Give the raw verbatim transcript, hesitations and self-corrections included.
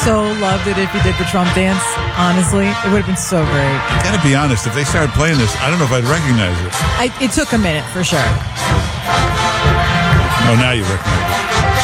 so loved it if he did the Trump dance. Honestly, it would have been so great. Gotta be honest, if they started playing this, I don't know if I'd recognize it. I, it took a minute for sure. Oh, now you recognize it.